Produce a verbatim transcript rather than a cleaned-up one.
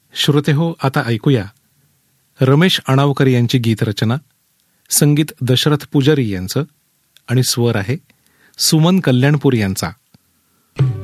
श्रोते हो, आता ऐकूया रमेश अणावकर यांची गीतरचना, संगीत दशरथ पुजारी यांचं आणि स्वर आहे सुमन कल्याणपूर यांचा.